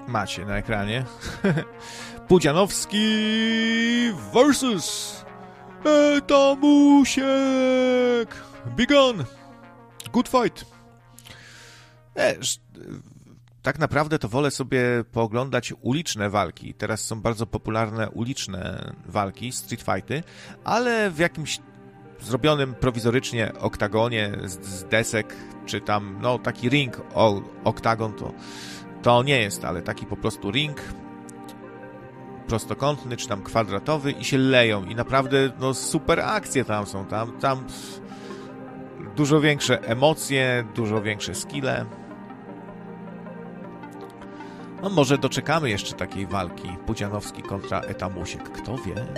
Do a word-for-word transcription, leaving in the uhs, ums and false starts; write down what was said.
macie na ekranie. Pudzianowski versus Etamusiek. Big on. Good fight. E, tak naprawdę to wolę sobie pooglądać uliczne walki. Teraz są bardzo popularne uliczne walki, street fighty, ale w jakimś zrobionym prowizorycznie oktagonie z, z desek, czy tam, no, taki ring, o, oktagon to, to nie jest, ale taki po prostu ring prostokątny, czy tam kwadratowy i się leją i naprawdę, no, super akcje tam są, tam, tam dużo większe emocje, dużo większe skille. No może doczekamy jeszcze takiej walki Pudzianowski kontra Etamusiek, kto wie?